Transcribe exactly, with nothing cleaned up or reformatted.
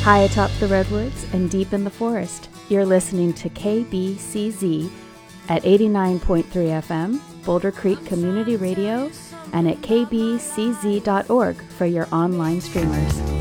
High atop the redwoods and deep in the forest, you're listening to K B C Z at eighty-nine point three F M, Boulder Creek Community Radio, and at k b c z dot org for your online streamers.